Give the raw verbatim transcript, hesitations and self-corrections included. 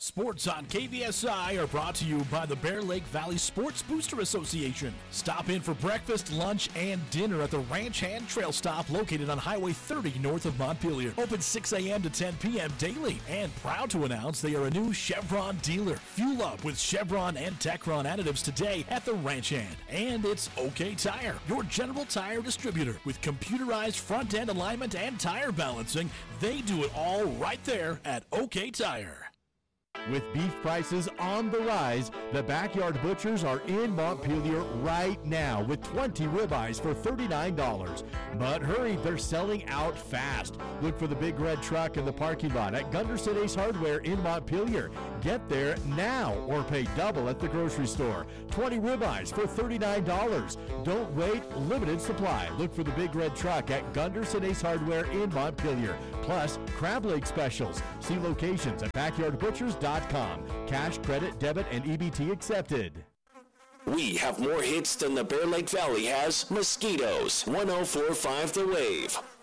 Sports on K V S I are brought to you by the Bear Lake Valley Sports Booster Association. Stop in for breakfast, lunch, and dinner at the Ranch Hand Trail Stop located on Highway thirty north of Montpelier. Open six a.m. to ten p.m. daily. And proud to announce they are a new Chevron dealer. Fuel up with Chevron and Techron additives today at the Ranch Hand. And it's OK Tire, your general tire distributor. With computerized front end alignment and tire balancing, they do it all right there at OK Tire. With beef prices on the rise, the Backyard Butchers are in Montpelier right now with twenty ribeyes for thirty-nine dollars. But hurry, they're selling out fast. Look for the big red truck in the parking lot at Gunderson Ace Hardware in Montpelier. Get there now or pay double at the grocery store. twenty ribeyes for thirty-nine dollars. Don't wait, limited supply. Look for the big red truck at Gunderson Ace Hardware in Montpelier. Plus, crab leg specials. See locations at backyard butchers dot com. Cash, credit, debit, and E B T accepted. We have more hits than the Bear Lake Valley has mosquitoes. one oh four point five The Wave.